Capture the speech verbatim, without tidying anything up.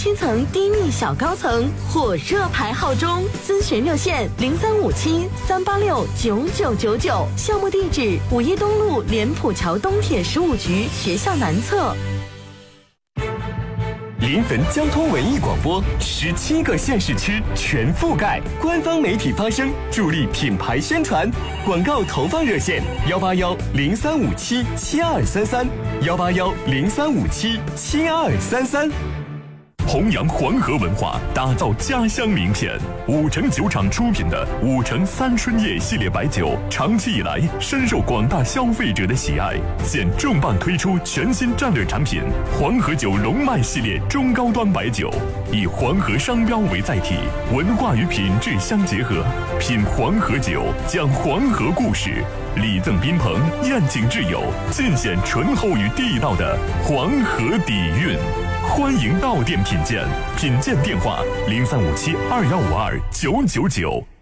七层低密小高层，火热排号中。咨询热线零三五七三八六九九九九，项目地址五一东路莲浦桥东铁十五局学校南侧。 临汾交通文艺广播，十七个县市区全覆盖，官方媒体发声，助力品牌宣传。广告投放热线：幺八幺零三五七七二三三，幺八幺零三五七七二三三。 弘扬黄河文化，打造家乡名片。五城酒厂出品的五城三春叶系列白酒，长期以来深受广大消费者的喜爱。现重磅推出全新战略产品黄河酒龙脉系列中高端白酒，以黄河商标为载体，文化与品质相结合。品黄河酒，讲黄河故事，礼赠宾朋，宴请挚友，尽显醇厚与地道的黄河底蕴。欢迎到店品鉴，品鉴电话零三五七二幺五二九九九。